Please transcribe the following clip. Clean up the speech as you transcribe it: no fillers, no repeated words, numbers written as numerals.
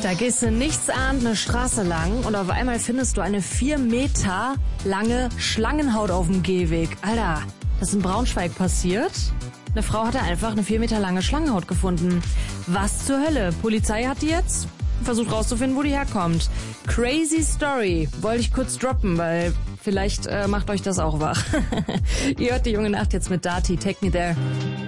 Da gehst du nichtsahnend eine Straße lang und auf einmal findest du eine 4 Meter lange Schlangenhaut auf dem Gehweg. Alter, das ist in Braunschweig passiert. Eine Frau hatte einfach eine 4 Meter lange Schlangenhaut gefunden. Was zur Hölle? Polizei hat die jetzt versucht rauszufinden, wo die herkommt. Crazy Story. Wollte ich kurz droppen, weil vielleicht macht euch das auch wach. Ihr hört die junge Nacht jetzt mit Dati. Take me there.